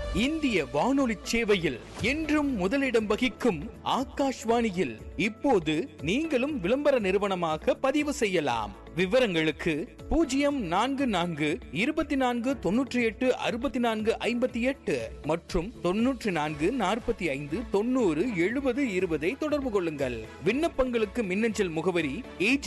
இந்திய வானொலி சேவையில் என்றும் முதலிடம் வகிக்கும் ஆகாஷ்வாணியில் இப்போது நீங்களும் விளம்பர நிறுவனமாக பதிவு செய்யலாம். விவரங்களுக்கு 0424286458 மற்றும் 9445907020 தொடர்பு கொள்ளுங்கள். விண்ணப்பங்களுக்கு மின்னஞ்சல் முகவரி